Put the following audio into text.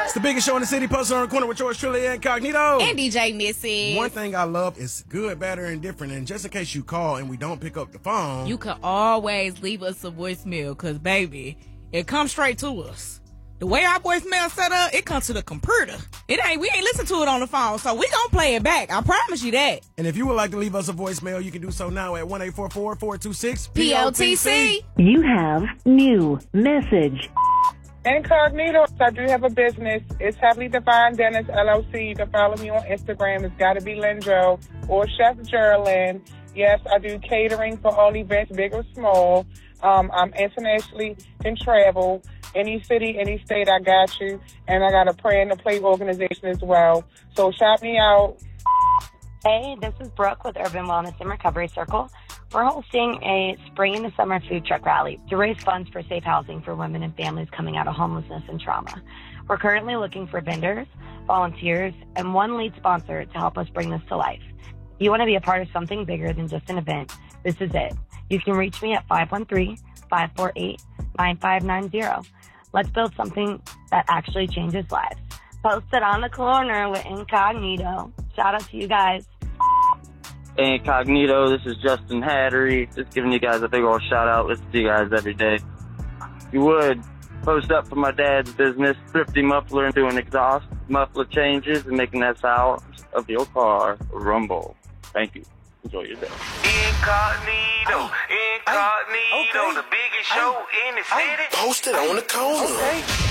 It's the biggest show in the city, posted on the corner with yours truly, Incognito. And DJ Missy. One thing I love is good, better, and different. And just in case you call and we don't pick up the phone, you can always leave us a voicemail because, baby, it comes straight to us. The way our voicemail set up, it comes to the computer. We ain't listen to it on the phone, so we gonna play it back. I promise you that. And if you would like to leave us a voicemail, you can do so now at 1-844-426-PLTC. You have new message. Incognito, I do have a business. It's Heavily Divine Dentist LLC. You can follow me on Instagram. It's got to be Lindro or Chef Geraldine. Yes, I do catering for all events, big or small. I'm internationally can travel. Any city, any state, I got you. And I got a Pray and a Play organization as well. So shout me out. Hey, this is Brooke with Urban Wellness and Recovery Circle. We're hosting a spring and the summer food truck rally to raise funds for safe housing for women and families coming out of homelessness and trauma. We're currently looking for vendors, volunteers, and one lead sponsor to help us bring this to life. If you want to be a part of something bigger than just an event, this is it. You can reach me at 513-548-9590. Let's build something that actually changes lives. Posted on the corner with Incognito. Shout out to you guys. Hey, Incognito, this is Justin Hattery. Just giving you guys a big old shout out. Listen to you guys every day. If you would, post up for my dad's business, Thrifty Muffler, and doing exhaust muffler changes and making that sound of your car rumble. Thank you. Enjoy your day. Incognito, the biggest show in the city. Posted on the corner. Okay.